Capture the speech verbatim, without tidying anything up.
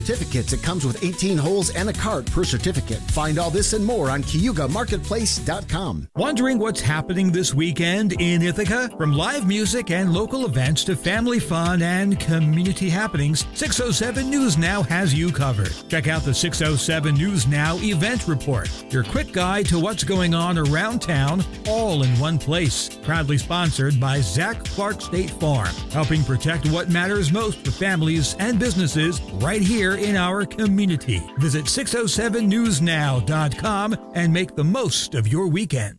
Certificates. It comes with eighteen holes and a cart per certificate. Find all this and more on Cayuga Marketplace dot com. Wondering what's happening this weekend in Ithaca? From live music and local events to family fun and community happenings, six oh seven News Now has you covered. Check out the six oh seven News Now event report, your quick guide to what's going on around town, all in one place. Proudly sponsored by Zach Clark State Farm, helping protect what matters most for families and businesses right here in our community. Visit six oh seven news now dot com and make the most of your weekend.